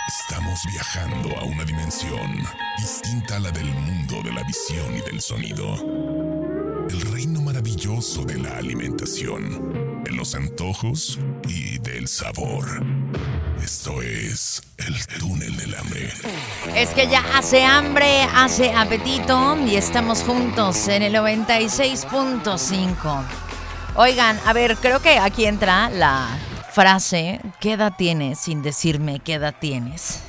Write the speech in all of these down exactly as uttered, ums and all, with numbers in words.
Estamos viajando a una dimensión distinta a la del mundo de la visión y del sonido. El reino maravilloso de la alimentación, de los antojos y del sabor. Esto es el túnel del hambre. Es que ya hace hambre, hace apetito y estamos juntos en el noventa y seis punto cinco. Oigan, a ver, creo que aquí entra la frase, ¿qué edad tienes? Sin decirme qué edad tienes.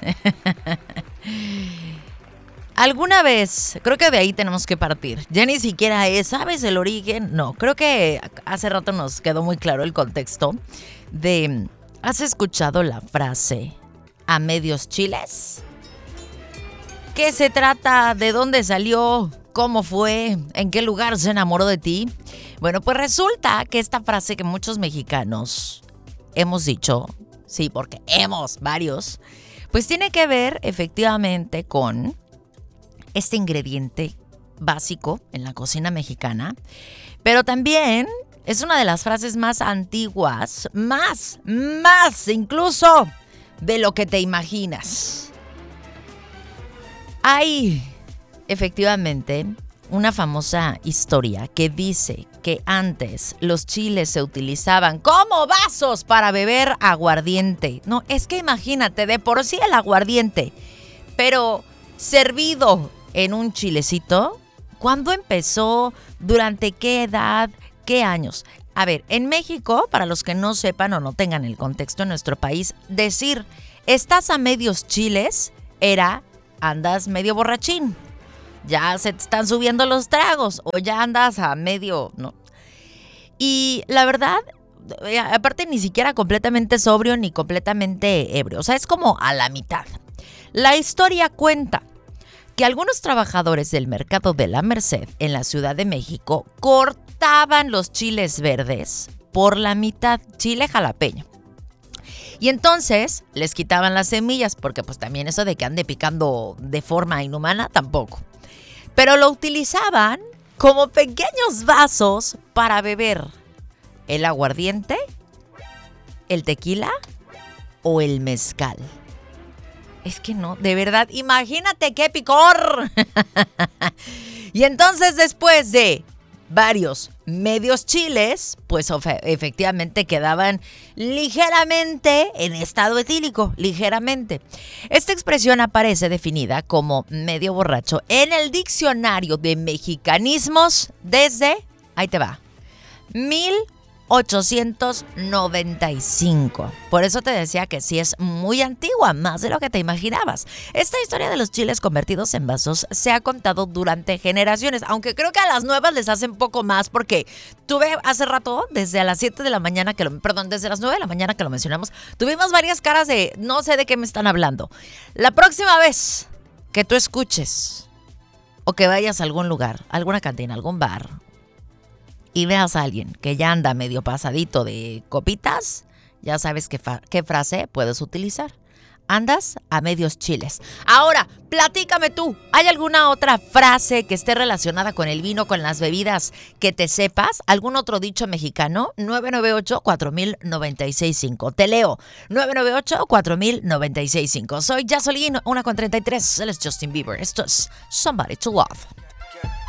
Alguna vez, creo que de ahí tenemos que partir. Ya ni siquiera es, ¿sabes el origen? No, creo que hace rato nos quedó muy claro el contexto de, ¿has escuchado la frase a medios chiles? ¿Qué se trata? ¿De dónde salió? ¿Cómo fue? ¿En qué lugar se enamoró de ti? Bueno, pues resulta que esta frase que muchos mexicanos hemos dicho, sí, porque hemos varios, pues tiene que ver efectivamente con este ingrediente básico en la cocina mexicana, pero también es una de las frases más antiguas, más, más incluso de lo que te imaginas. Hay efectivamente una famosa historia que dice que antes los chiles se utilizaban como vasos para beber aguardiente. No, es que imagínate, de por sí el aguardiente, pero servido en un chilecito. ¿Cuándo empezó? ¿Durante qué edad? ¿Qué años? A ver, en México, para los que no sepan o no tengan el contexto en nuestro país, decir estás a medios chiles era andas medio borrachín. Ya se te están subiendo los tragos o ya andas a medio, ¿no? Y la verdad, aparte ni siquiera completamente sobrio ni completamente ebrio. O sea, es como a la mitad. La historia cuenta que algunos trabajadores del mercado de la Merced en la Ciudad de México cortaban los chiles verdes por la mitad, chile jalapeño. Y entonces les quitaban las semillas, porque pues también eso de que ande picando de forma inhumana, tampoco. Pero lo utilizaban como pequeños vasos para beber el aguardiente, el tequila o el mezcal. Es que no, de verdad, imagínate qué picor. Y entonces después de varios medios chiles, pues efectivamente quedaban ligeramente en estado etílico, ligeramente. Esta expresión aparece definida como medio borracho en el diccionario de mexicanismos desde, ahí te va, mil ochocientos noventa y cinco. Por eso te decía que sí es muy antigua, más de lo que te imaginabas. Esta historia de los chiles convertidos en vasos se ha contado durante generaciones, aunque creo que a las nuevas les hacen poco más, porque tuve hace rato, desde a las siete de la mañana, que lo, perdón, desde las nueve de la mañana que lo mencionamos, tuvimos varias caras de no sé de qué me están hablando. La próxima vez que tú escuches o que vayas a algún lugar, alguna cantina, algún bar, y veas a alguien que ya anda medio pasadito de copitas, ya sabes qué, fa- qué frase puedes utilizar. Andas a medios chiles. Ahora, platícame tú, ¿hay alguna otra frase que esté relacionada con el vino, con las bebidas, que te sepas? ¿Algún otro dicho mexicano? nueve nueve ocho, cuatro mil noventa y seis cinco. Te leo, nueve nueve ocho, cuatro mil noventa y seis cinco. Soy Jasolín, una con treinta y tres. Él es Justin Bieber. Esto es Somebody to Love.